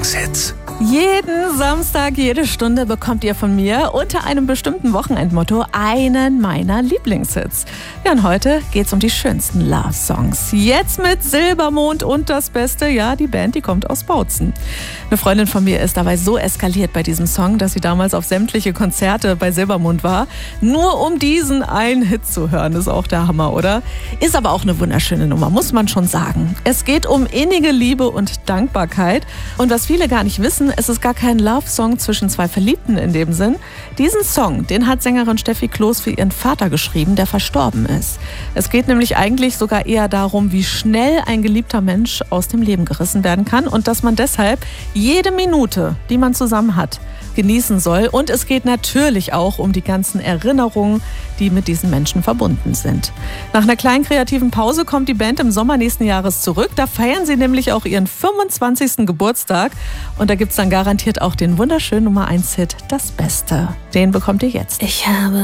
Lieblingshits. Jeden Samstag, jede Stunde bekommt ihr von mir unter einem bestimmten Wochenendmotto einen meiner Lieblingshits. Ja, und heute geht's um die schönsten Love-Songs. Jetzt mit Silbermond und das Beste, ja, die Band, die kommt aus Bautzen. Eine Freundin von mir ist dabei so eskaliert bei diesem Song, dass sie damals auf sämtliche Konzerte bei Silbermond war, nur um diesen einen Hit zu hören. Ist auch der Hammer, oder? Ist aber auch eine wunderschöne Nummer, muss man schon sagen. Es geht um innige Liebe und Dankbarkeit. Und was viele gar nicht wissen, es ist gar kein Love-Song zwischen zwei Verliebten in dem Sinn. Diesen Song, den hat Sängerin Steffi Kloß für ihren Vater geschrieben, der verstorben ist. Es geht nämlich eigentlich sogar eher darum, wie schnell ein geliebter Mensch aus dem Leben gerissen werden kann und dass man deshalb jede Minute, die man zusammen hat, genießen soll. Und es geht natürlich auch um die ganzen Erinnerungen, die mit diesen Menschen verbunden sind. Nach einer kleinen kreativen Pause kommt die Band im Sommer nächsten Jahres zurück. Da feiern sie nämlich auch ihren 25. Geburtstag. Und da gibt's dann garantiert auch den wunderschönen Nummer 1 Hit, Das Beste. Den bekommt ihr jetzt. Ich habe